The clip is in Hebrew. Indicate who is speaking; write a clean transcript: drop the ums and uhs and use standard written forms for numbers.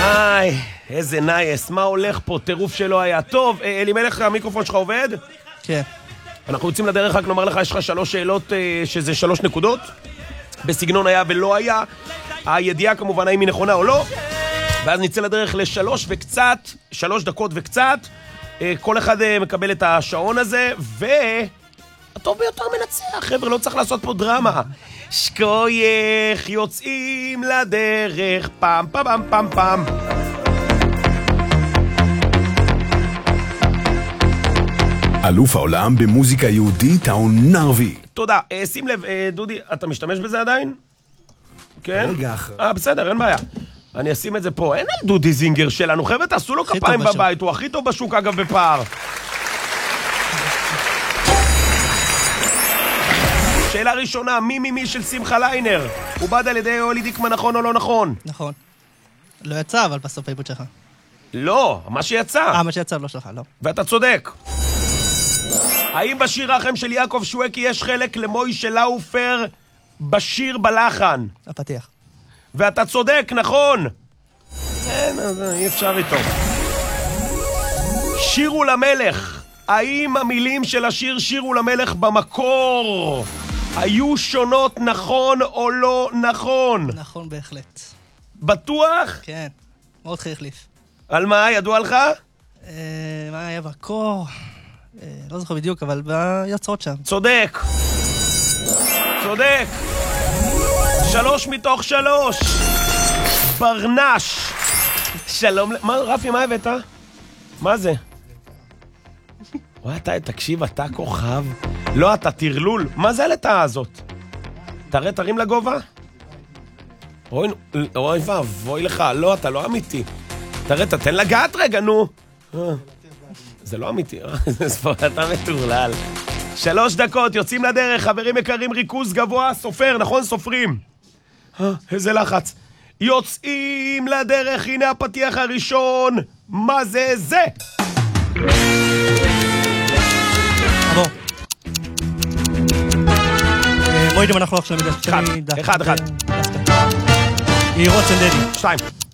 Speaker 1: איי, איזה נייס, מה הולך פה? טירוף שלא היה. טוב, אלימלך, המיקרופון שלך עובד?
Speaker 2: כן.
Speaker 1: אנחנו יוצאים לדרך, רק נאמר לך, יש לך 3 שאלות שזה 3 נקודות. בסגנון היה ולא היה. הידיעה כמובן האם היא נכונה או לא. ואז נצא לדרך ל3 וקצת, 3 דקות וקצת. כל אחד מקבל את השעון הזה, הטוב ביותר מנצח, חבר'ה, לא צריך לעשות פה דרמה. שקוייך, יוצאים לדרך, פם פם פם פם.
Speaker 3: אלוף העולם במוזיקה יהודית העונה הרביעית.
Speaker 1: תודה. שים לב, דודי, אתה משתמש בזה עדיין? כן?
Speaker 3: רגע אחר.
Speaker 1: בסדר, אין בעיה. אני אשים את זה פה. אין על דודי זינגר שלנו. חבר'ה, תעשו לו כפיים בבית. הוא הכי טוב בשוק, אגב, בפער. שאלה ראשונה, מי של שמחה ליינר? הוא בד על ידי אולי דיקמן, נכון או לא נכון?
Speaker 2: נכון. לא יצא, אבל בסוף העיבוד שלך.
Speaker 1: לא, מה שיצא.
Speaker 2: מה שיצא, לא שלך, לא.
Speaker 1: ואתה צודק. האם בשיר רחם של יעקב שווקי יש חלק למוישה לאופר בשיר בלחן?
Speaker 2: הפתיח.
Speaker 1: ואתה צודק, נכון. אין, אי אפשר איתו. שירו למלך. האם המילים של השיר שירו למלך במקור היו שונות, נכון או לא נכון?
Speaker 2: נכון בהחלט.
Speaker 1: בטוח?
Speaker 2: כן, מאוד חריף.
Speaker 1: על מה? ידוע לך?
Speaker 2: מה היה בקור? לא זוכר בדיוק, אבל ביוצרות שם.
Speaker 1: צודק. צודק. 3 מתוך 3. ברנש. שלום. מה, רפי, מה הבאת? מה זה? וואי, תקשיב, אתה כוכב. לא, אתה תרלול. מה זה הלטאה הזאת? תרים לגובה? אוי ואבוי לך. לא, אתה לא אמיתי. תתן לגעת רגע, נו. זה לא אמיתי. אתה מטורלל. 3 דקות, יוצאים לדרך. חברים יקרים, ריכוז גבוה. סופר, נכון? סופרים. איזה לחץ. יוצאים לדרך, הנה הפתיח הראשון. מה זה זה?
Speaker 2: עבור. מוידים אנחנו עכשיו
Speaker 1: אחד.
Speaker 2: היא רוץ אנדדי.
Speaker 1: 2